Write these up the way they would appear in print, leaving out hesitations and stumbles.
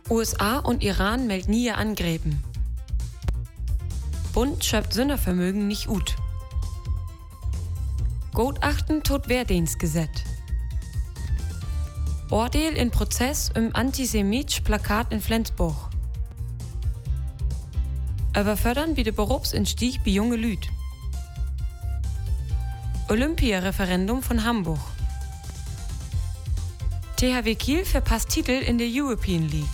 USA und Iran melden nie Angräben. Bund schöpft Sündervermögen nicht ut. Gutachten tot Wehrdienstgesetz. Urteil in Prozess im antisemitisch Plakat in Flensburg. Überfördern wie der Berufsinstieg bei junge Lüd. Olympia-Referendum von Hamburg. THW Kiel verpasst Titel in der European League.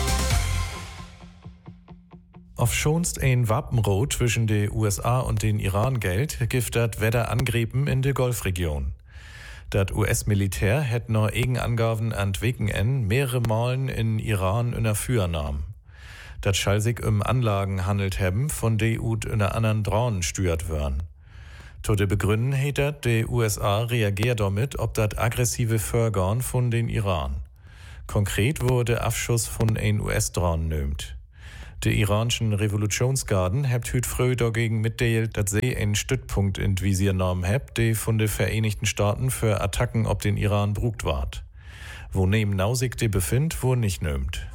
Auf schonst ein Wapenrot zwischen den USA und den Iran gilt, gibt dat Wetter Angrieben in der Golfregion. Dat US-Militär hätt noch Angaben an Weken mehrere Malen in Iran in der Führnahm. Dat schall sich Anlagen handelt haben, von de ut in der anderen Drohnen steuert würden. Tote begründen hättet, de USA reagiert damit, ob dat aggressive Vorgehen von den Iran. Konkret wurde Abschuss von ein US-Drohnen nömt. De iranischen Revolutionsgarden hebt hüt früh dagegen mitteilt, dass sie einen Stützpunkt in Visiernamen hebt, der von den Vereinigten Staaten für Attacken ob den Iran brugt ward. Wo neben Nausig de befindt, wo nicht nömt.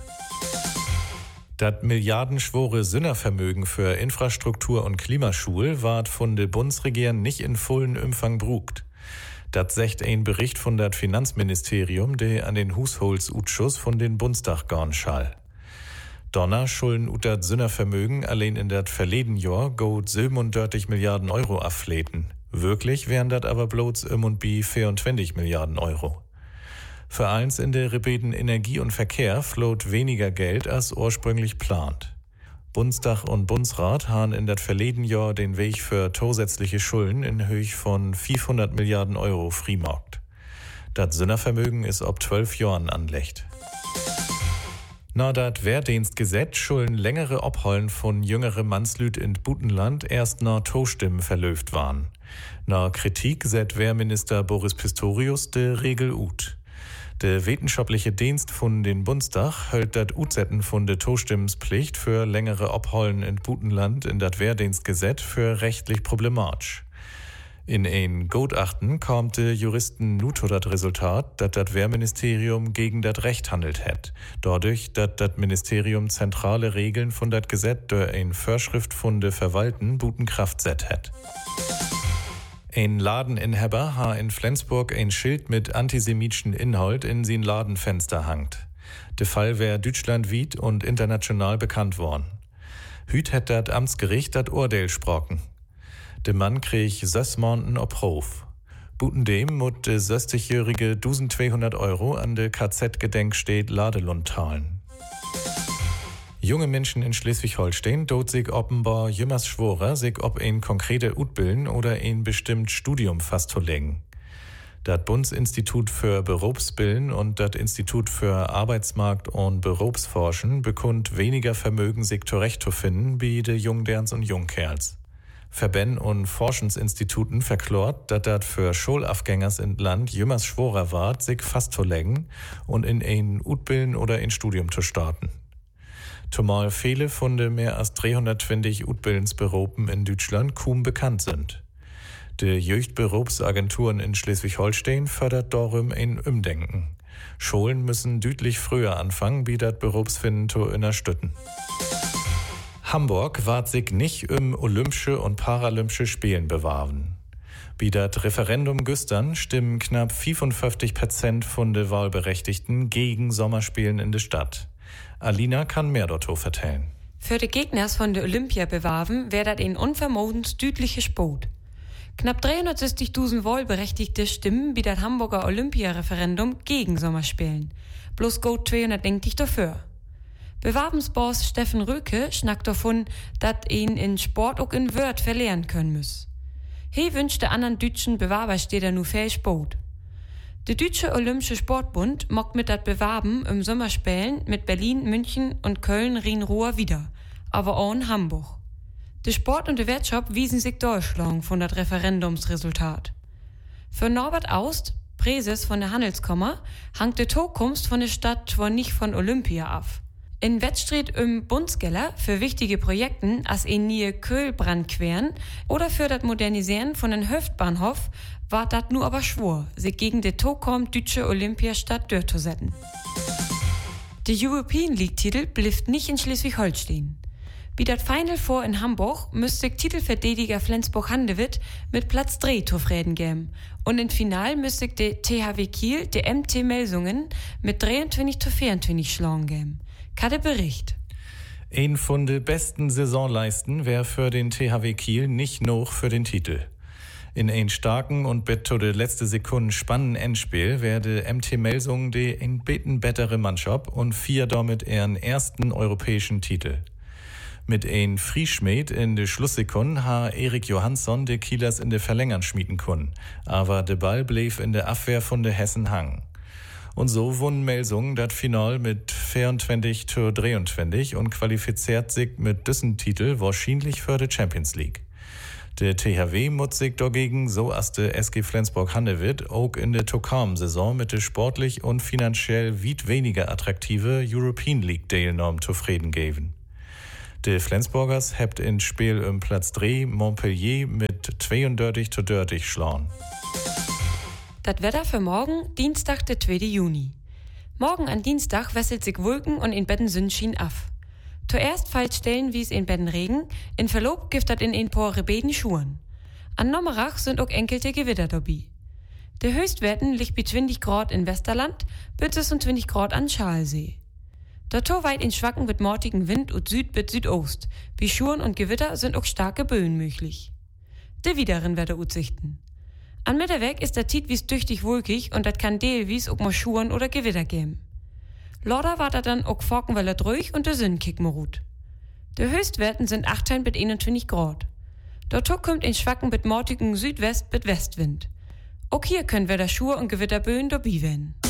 Dat milliardenschwore Sünnervermögen für Infrastruktur und Klimaschul ward von de Bundesregierung nicht in vollen Umfang brugt. Dat secht ein Bericht von dat Finanzministerium, der an den Haushaltsausschuss von den Bundestag gorn schall. Donner schulden ut dat Sünnervermögen allein in dat verleden Jahr gut 37 Milliarden Euro affleten. Wirklich wären dat aber bloß und bi 24 Milliarden Euro. Für eins in der Rebeten Energie und Verkehr float weniger Geld als ursprünglich plant. Bundestag und Bundesrat haben in dat verleden Jahr den Weg für zusätzliche Schulden in Höhe von 500 Milliarden Euro freimarkt. Dat Sünnervermögen ist ob 12 Jahren anlegt. Na dat Wehrdienstgesetz schulden längere Obholen von jüngere Mannslüd in Butenland erst na Tostimmen verlöft waren. Na Kritik set Wehrminister Boris Pistorius de Regel ut. Der wissenschaftliche Dienst von den Bundestag hält dat Utsetten von der Tostimmspflicht für längere Obholen in Butenland in dat Wehrdienstgesetz für rechtlich problematisch. In ein Gutachten kam de Juristen nu zu dat Resultat, dat dat Wehrministerium gegen dat Recht handelt hätt. Dadurch, dat dat Ministerium zentrale Regeln von dat Gesetz durch ein Vorschrift von de Verwalten buten Kraft set hätt. Ein Ladeninhaber ha in Flensburg ein Schild mit antisemitischen Inhalt in sin Ladenfenster hangt. Der Fall wär deutschlandweit und international bekannt worden. Hüt hätt dat Amtsgericht dat Urteil sprocken. Der Mann krieg 6 Monaten ob Hof. Buten dem mut de 60-jährige 1200 Euro an de KZ-Gedenkstätte Ladelund zahlen. Junge Menschen in Schleswig-Holstein dort sich offenbar jümmers schworer, sich ob ein konkrete Utbilden oder ein bestimmt Studium festzulegen. Dat Bundesinstitut für Berufsbilden und dat Institut für Arbeitsmarkt und Berufsforschen bekund weniger Vermögen, sich zurecht zu finden, wie de Jungderns und Jungkerls. Verbände und Forschungsinstituten verklort, dass das für Schulabgängers in Land jümmers schworer ward, sich festzulegen und in ein Utbilden oder ein Studium zu starten. Zumal viele von den mehr als 320 Utbildensberufen in Deutschland kaum bekannt sind. Die Jugendberufsagenturen in Schleswig-Holstein fördert darum ein Umdenken. Schulen müssen deutlich früher anfangen, wie das Berufsfinden zu unterstützen. Hamburg ward sich nicht Olympische und Paralympische Spielen bewahren. Wie das Referendum gestern stimmen knapp 55% von den Wahlberechtigten gegen Sommerspielen in der Stadt. Alina kann mehr dazu vertellen. Für die Gegners von der Olympia bewahren wäre das ein unvermodens düdliche Sport. Knapp 360.000 Wahlberechtigte stimmen wie das Hamburger Olympia-Referendum gegen Sommerspielen. Bloß gut 290 dafür. Bewerbensboss Steffen Röke schnackt davon, dass ihn in Sport auch in Wörth verlieren können muss. He wünscht der anderen deutschen Bewerberstädter nur viel Sport. Der Deutsche Olympische Sportbund mockt mit dat Bewerben im Sommerspielen mit Berlin, München und Köln Rhein-Ruhr wieder, aber auch in Hamburg. Der Sport und der Wirtschaft wiesen sich durchschlagen von dat Referendumsresultat. Für Norbert Aust, Präses von der Handelskammer, hangt die Zukunft von der Stadt zwar nicht von Olympia ab. In Wettstreit im Bundsgeller für wichtige Projekten als in Nähe Kölbrandqueren oder für das Modernisieren von den Höftbahnhof war dat nur aber schwor, sich gegen die Tokom Deutsche Olympiastadt durchzusetzen. Der European League-Titel blieft nicht in Schleswig-Holstein. Wie das Final Four in Hamburg müsste Titelverteidiger Flensburg-Handewitt mit Platz 3 zufrieden geben. Und im Final müsste der THW Kiel der MT Melsungen mit 23-24 schlagen geben. Kade Bericht. Ein von den besten Saisonleisten wäre für den THW Kiel nicht noch für den Titel. In ein starken und bis zu der letzte Sekunden spannenden Endspiel werde MT Melsungen die ein bisschen bessere Mannschaft und 4 damit ihren ersten europäischen Titel. Mit ein Frieschmäht in de Schlusssekunden ha Erik Johansson de Kielers in de Verlängern schmieden können, aber de Ball blieb in der Abwehr von de Hessen hangen. Und so won Melsungen das Final mit 24-23 und qualifiziert sich mit diesem Titel wahrscheinlich für die Champions League. Der THW muss sich dagegen, so als der SG Flensburg-Handewitt, auch in der Tokam-Saison mit der sportlich und finanziell weit weniger attraktive European League-Teilnahme zufrieden geben. Die Flensburgers habt in Spiel im Platz 3 Montpellier mit 32-30 schlagen. Das Wetter für morgen, Dienstag, der 2. Juni. Morgen an Dienstag wesselt sich Wolken und in Betten Sonnenschein af. Zuerst fällt Stellen wie es in Betten Regen, in Verlob gibt das in ein paar Rebeden Schuhen. An Nommerach sind auch enkelte Gewitter dabei. Der Höchstwerten liegt bei 20 Grad in Westerland, bis 26 Grad an Schalsee. Dazu weit in Schwacken mit mortigen Wind und Süd bis Südost. Bei Schuhen und Gewitter sind auch starke Böen möglich. De wideren Wetteraussichten. An Mitterweg ist der Tiet wies tüchtig wolkig und das kann teilweise auch mal Schuhen oder Gewitter geben. Lauder war da dann auch Forkenweller durch und der Sonne kickt mir gut. De Höchstwerten sind 18 bis 21 Grad. Dazu kommt in Schwacken mit mortigen Südwest bis Westwind. Auch hier können wir da Schuhe und Gewitterböen dabei werden.